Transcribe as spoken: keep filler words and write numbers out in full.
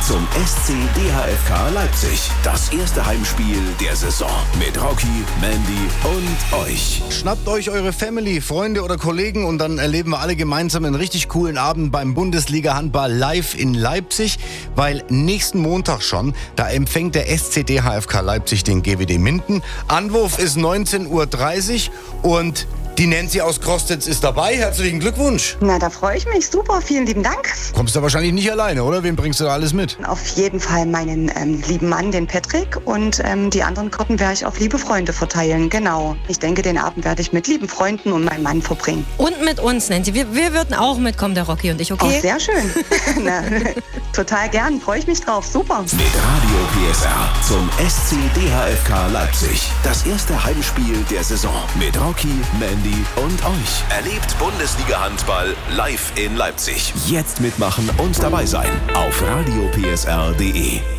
zum S C D H F K Leipzig. Das erste Heimspiel der Saison mit Rocky, Mandy und euch. Schnappt euch eure Family, Freunde oder Kollegen und dann erleben wir alle gemeinsam einen richtig coolen Abend beim Bundesliga-Handball live in Leipzig, weil nächsten Montag schon, da empfängt der S C D H F K Leipzig den G W D Minden. Anwurf ist neunzehn Uhr dreißig und die Nancy aus Krostitz ist dabei. Herzlichen Glückwunsch. Na, da freue ich mich. Super, vielen lieben Dank. Kommst du wahrscheinlich nicht alleine, oder? Wen bringst du da alles mit? Auf jeden Fall meinen ähm, lieben Mann, den Patrick. Und ähm, die anderen Karten werde ich auf liebe Freunde verteilen. Genau. Ich denke, den Abend werde ich mit lieben Freunden und meinem Mann verbringen. Und mit uns, Nancy. Wir, wir würden auch mitkommen, der Rocky und ich, okay? Oh, sehr schön. Na, total gern. Freue ich mich drauf. Super. Mit Radio P S R zum S C D H F K Leipzig. Das erste Heimspiel der Saison mit Rocky, Mandy und euch. Erlebt Bundesliga-Handball live in Leipzig. Jetzt mitmachen und dabei sein auf radio p s r punkt d e.